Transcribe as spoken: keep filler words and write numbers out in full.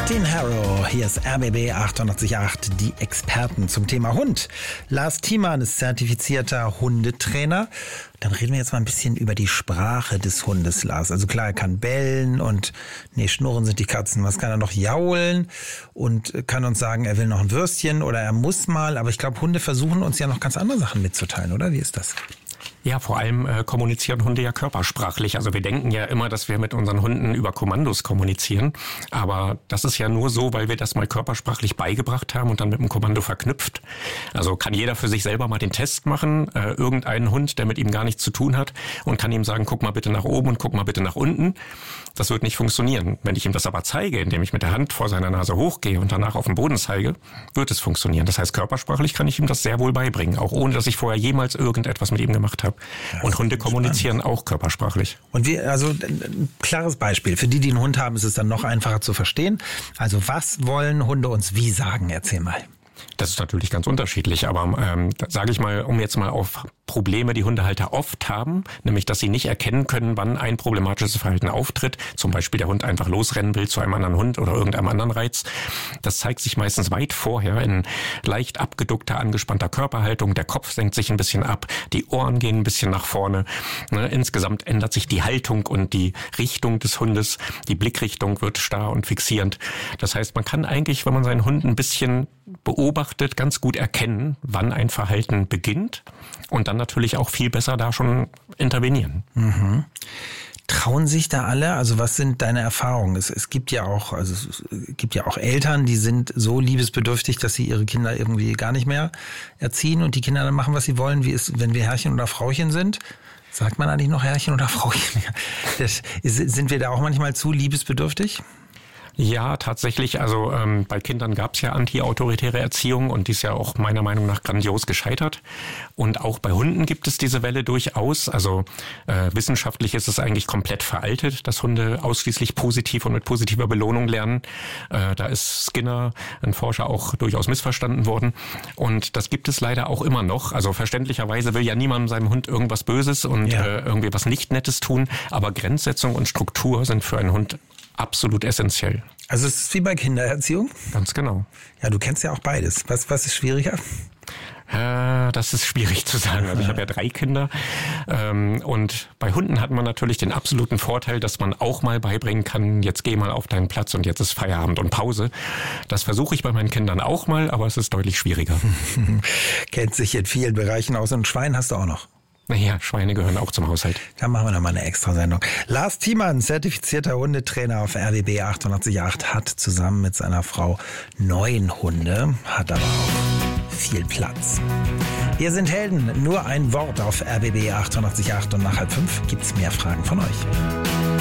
Dean Harrow, hier ist R B B achtundachtzig Komma acht, die Experten zum Thema Hund. Lars Thiemann ist zertifizierter Hundetrainer. Dann reden wir jetzt mal ein bisschen über die Sprache des Hundes, Lars. Also klar, er kann bellen und, nee, schnurren sind die Katzen. Was kann er noch? Jaulen und kann uns sagen, er will noch ein Würstchen oder er muss mal. Aber ich glaube, Hunde versuchen uns ja noch ganz andere Sachen mitzuteilen, oder? Wie ist das? Ja, vor allem äh, kommunizieren Hunde ja körpersprachlich. Also wir denken ja immer, dass wir mit unseren Hunden über Kommandos kommunizieren. Aber das ist ja nur so, weil wir das mal körpersprachlich beigebracht haben und dann mit einem Kommando verknüpft. Also kann jeder für sich selber mal den Test machen, äh, irgendeinen Hund, der mit ihm gar nichts zu tun hat, und kann ihm sagen, guck mal bitte nach oben und guck mal bitte nach unten. Das wird nicht funktionieren. Wenn ich ihm das aber zeige, indem ich mit der Hand vor seiner Nase hochgehe und danach auf den Boden zeige, wird es funktionieren. Das heißt, körpersprachlich kann ich ihm das sehr wohl beibringen, auch ohne, dass ich vorher jemals irgendetwas mit ihm gemacht habe. Ja, und Hunde kommunizieren spannend. Auch körpersprachlich. Und wir, also ein klares Beispiel. Für die, die einen Hund haben, ist es dann noch einfacher zu verstehen. Also was wollen Hunde uns wie sagen? Erzähl mal. Das ist natürlich ganz unterschiedlich, aber ähm, sage ich mal, um jetzt mal auf Probleme, die Hundehalter oft haben, nämlich, dass sie nicht erkennen können, wann ein problematisches Verhalten auftritt, zum Beispiel der Hund einfach losrennen will zu einem anderen Hund oder irgendeinem anderen Reiz. Das zeigt sich meistens weit vorher in leicht abgeduckter, angespannter Körperhaltung. Der Kopf senkt sich ein bisschen ab, die Ohren gehen ein bisschen nach vorne. Ne? Insgesamt ändert sich die Haltung und die Richtung des Hundes. Die Blickrichtung wird starr und fixierend. Das heißt, man kann eigentlich, wenn man seinen Hund ein bisschen beobachtet, ganz gut erkennen, wann ein Verhalten beginnt und dann natürlich auch viel besser da schon intervenieren. Mhm. Trauen sich da alle? Also was sind deine Erfahrungen? Es, es gibt ja auch, also es gibt ja auch Eltern, die sind so liebesbedürftig, dass sie ihre Kinder irgendwie gar nicht mehr erziehen und die Kinder dann machen, was sie wollen, wie es, wenn wir Herrchen oder Frauchen sind. Sagt man eigentlich noch Herrchen oder Frauchen? Das, sind wir da auch manchmal zu liebesbedürftig? Ja, tatsächlich. Also ähm, bei Kindern gab es ja anti-autoritäre Erziehung und die ist ja auch meiner Meinung nach grandios gescheitert. Und auch bei Hunden gibt es diese Welle durchaus. Also äh, wissenschaftlich ist es eigentlich komplett veraltet, dass Hunde ausschließlich positiv und mit positiver Belohnung lernen. Äh, da ist Skinner, ein Forscher, auch durchaus missverstanden worden. Und das gibt es leider auch immer noch. Also verständlicherweise will ja niemand seinem Hund irgendwas Böses und ja. äh, irgendwie was nicht Nettes tun. Aber Grenzsetzung und Struktur sind für einen Hund absolut essentiell. Also es ist wie bei Kindererziehung? Ganz genau. Ja, du kennst ja auch beides. Was, was ist schwieriger? Äh, das ist schwierig zu sagen. Also ich habe ja drei Kinder. Ähm, und bei Hunden hat man natürlich den absoluten Vorteil, dass man auch mal beibringen kann, jetzt geh mal auf deinen Platz und jetzt ist Feierabend und Pause. Das versuche ich bei meinen Kindern auch mal, aber es ist deutlich schwieriger. Kennt sich in vielen Bereichen aus. Und ein Schwein hast du auch noch. Naja, Schweine gehören auch zum Haushalt. Da machen wir noch mal eine Extrasendung. Lars Thiemann, zertifizierter Hundetrainer auf R B B achtundachtzig Komma acht, hat zusammen mit seiner Frau neun Hunde, hat aber auch viel Platz. Wir sind Helden, nur ein Wort auf R B B achtundachtzig Komma acht und nach halb fünf gibt's mehr Fragen von euch.